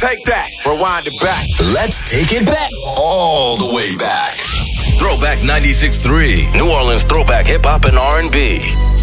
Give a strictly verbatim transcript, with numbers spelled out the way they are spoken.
Take that, rewind it back. Let's take it back all the way back. Throwback ninety-six point three, New Orleans throwback hip hop and R and B.